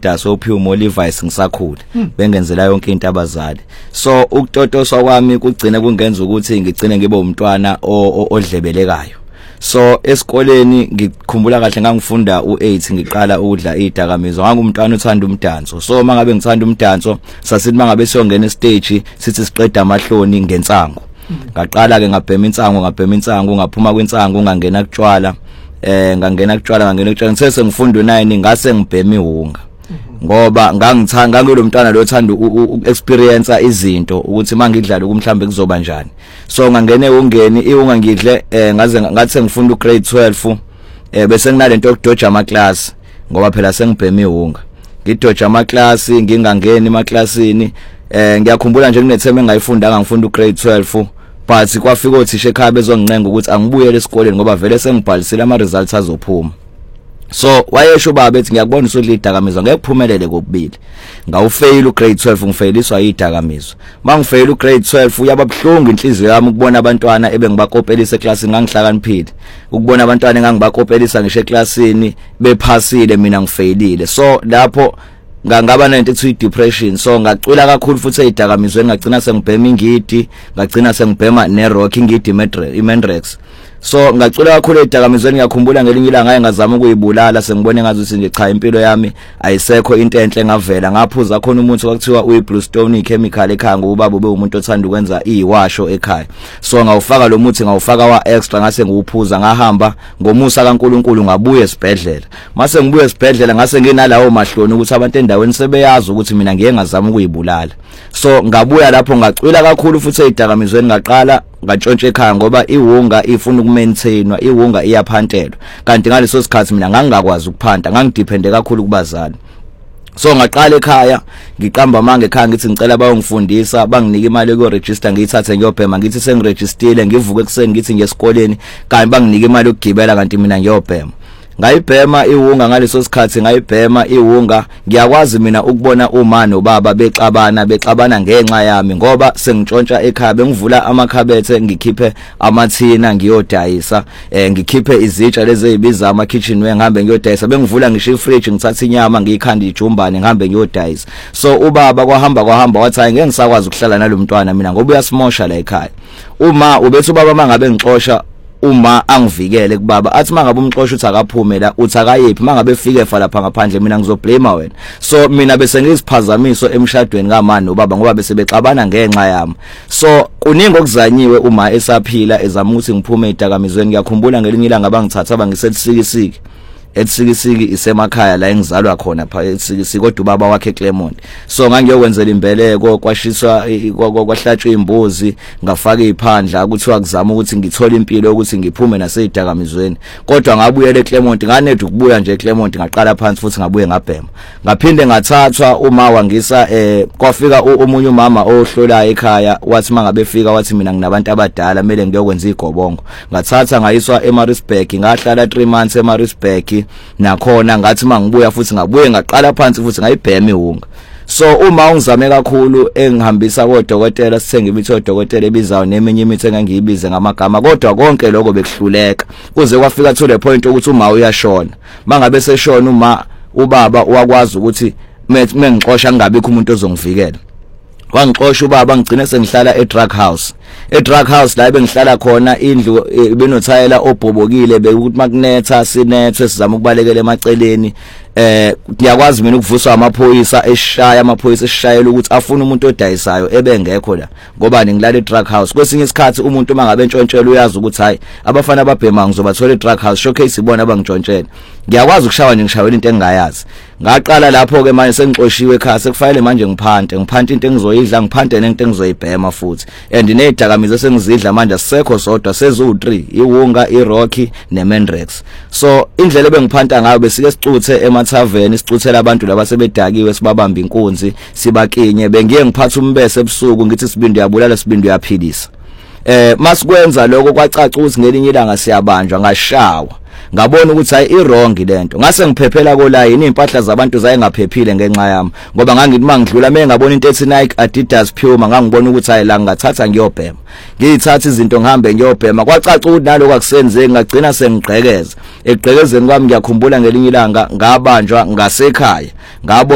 Adidas oPuma Levi's ngisakhula bengenzela yonke into abazali so ukutotoswa kwami kugcina kungenza ukuthi ngigcine ngibe umntwana odlebelekayo so esikoleni ngikhumbula kahle ngangifunda u8 ngiqala ukudla idakamizwa ngangumntwana uthanda umdanso so mangabe ngithanda umdanso sasithi mangabe siyongena estage sithi siqeda amahloni ngensango ngaqala ke ngabhema insango ngaphuma kwinsango ngangena kutshwala ngangena kutshwala ngise ngifunda u9 ngase ngibhema ihunga ngoba ngangithanga ngilo mntwana lo othanda u-experience izinto ukuthi mangidlala kumhlambe kuzoba njani so ngangene ungeni ihunga ngidle ngathi ngifunda ugrade 12 bese nginalento yokudoja ama class ngoba phela sengibhema ihunga ngidoja ama class ngingangeni emaklasini ngiyakhumbula nje kunetheme engayifunda ngifunda ugrade 12 but kwafika othisha ekhaya bezongincenga ukuthi angibuyele esikoleni ngoba vele sengibhalisile ama results azophuma so wayesho baba ethi ngiyakubona usudla idakamizwa ngeke kuphumelele kokubili ngawufail ugrade 12 ngifailiswa idakamizwa mangifail ugrade 12 uyababhlungu inhliziyo yami ukubona abantwana ebengibakopelisa eclassini ngangihlakaniphile ukubona abantwana engangibakopelisa ngisho eclassini bephasile mina ngifailile so lapho ngangaba nento ethi depression so ngacwila kakhulu futhi ezidakamizweni ngagcina sengibhema ingidi ngagcina sengibhema nerock ingidi imendrex so ngacwila kakhulu ezidakamizweni ngiyakhumbula ngelinye ilanga ngazama ukuyibulala sengibone ngazuthi nje cha impilo yami ayisekho into enhle ngavela ngaphuza khona umuntu kwakuthiwa uyiBluestone ichemical ekhaya ngobaba ube umuntu othanda ukwenza iwasho ekhaya so ngawufaka lo muthi ngawufaka wa extra ngase ngiwuphuza ngahamba ngomusa kaNkuluNkulu ngabuye esibhedlela mase ngibuye esibhedlela ngase nginalawo mahloni ukuthi abantu endaweni sebeyazi ukuthi mina ngiye ngazama ukuyibulala so ngabuya lapho ngacwila kakhulu futhi ezidakamizweni ngaqala ngantshontshe ekhaya ngoba ihunga ifuna ukumaintainwa ihunga iyaphantelwa kanti ngaleso sikhathi mina ngangakwazi ukuphanta ngangidepende kakhulu kubazali so ngaqala ekhaya ngiqamba manje ekhaya ngithi ngicela bayongifundisa banginike imali yokuregister ngiyithathe ngiyobhema ngithi sengirejistile ngivuke ekseni ngithi ngiyesikoleni kanti banginike imali yokugibela kanti mina ngiyobhema ngayibhema ihunga ngaleso sikhathi ngayibhema ihunga ngiyakwazi mina ukubona uma nobaba bexabana ngenxa yami ngoba sengitshontsha ekhaya bengivula amakhabethe ngikhiphe amathina ngiyodayisa ngikhiphe izitsha lezi ezibiza ama kitchenware ngihambe ngiyodayisa bengivula ngisho ifridge ngithatha inyama ngiyikhanda ijumbane ngihambe ngiyodayisa so ubaba kwahamba wathi hayi ngeke ngisakwazi ukuhlala nalomntwana mina ngoba uyasimosha la ekhaya uma ubethi ubaba mangabe ngixosha uma angivikele kubaba athi mangabe umxosha uthi akaphume la uthi akayephi mangabe efike efa lapha ngaphandle mina ngizoblame wena so mina bese ngisiphazamiso emshadweni kaMani nobaba ngoba bese bexabana ngenxa yami so kuningi okuzanyiwe uma esaphila ezama ukuthi ngiphume ezidakamizweni ngiyakhumbula ngelinye ilanga bangithatha bangisesikisiki eTsikisiki isemakhaya la engizalwa khona pha eTsikisiki kodwa ubaba wakhe Clement so ngangiyokwenzela imbeleko kwashiswa kwahlatshwa imbuzi ngafaka iziphandla ukuthi wakuzama ukuthi ngithole impilo ukuthi ngiphume nasezidakamizweni kodwa ngabuyela eClement nganethe ukubuya nje eClement ngaqala phansi futhi ngabuye ngabhema ngaphinde ngathathwa uma wangisa kwafika umunye umama ohlolayo ekhaya wathi mangabe efika wathi mina nginabantu abadala kumele ngiyokwenza igobongo ngathatha ngayiswa eMaritzburg ngahlala 3 months eMaritzburg nakhona ngathi mangibuya futhi ngabuye ngaqala phansi futhi ngayibhema ihunga so uma ungizame kakhulu engihambisa kodokotela sithenga imithi odokotela ebizayo neminye imithi engangiyibize ngamagama kodwa konke lokho bekuhluleka kuze kwafika to the point ukuthi uma uyashona mangabe seshona uma ubaba wakwazi ukuthi mengixosha ngingabikho umuntu ozongivikela wangixosha ubaba ngigcine sengihlala edrug house la bengihlala khona indlu ibenothayela obhobokile bekuthi makunetha sinethwe sizama ukubalekela emaceleni ngiyakwazi mina ukuvuswa amaphoyisa esishayela ukuthi afuna umuntu odayisayo ebengekho la ngoba ngilala edrug house kwesinye isikhathi umuntu mangabe entshontshelwe uyazi ukuthi hayi abafana ababhema ngizobathola edrug house showcase ibona abangitshontshelwe ngiyakwazi ukushawa nje ngishawela into engingayazi ngaqala lapho ke manje sengixoshiwe ekhaya sekufanele manje ngiphante into engizoyidla ngiphante nento engizoyibhema futhi and nezidakamizwa sengizidla manje asisekho sodwa sezu3 ihunga irocky nemendrex so indlela ebengiphanta ngayo besike sicuthe emathaveni sicuthela abantu laba sebedakiwe sibabamba inkunzi sibakinye bengiye ngiphatha umbese ebusuku ngithi sibindi uyabulala sibindi uyaphilisa masikwenza lokho kwacaca ukuthi ngelinye ilanga siyabanjwa ngashawa ngabona ukuthi hayi iwrong lento ngase ngiphephela kolayini impahla zabantu zayengaphephile ngenxa yami ngoba ngangithi mangidlula ngabona into ethi Nike Adidas Puma ngangibona ukuthi hayi la ngathatha ngiyobhema ngiyithatha izinto ngihambe ngiyobhema kwacaca ukuthi naloko akusenzeki ngagcina sengigqekeza egqekezeni kwami ngiyakhumbula ngelinye ilanga ngabanjwa ngasekhaya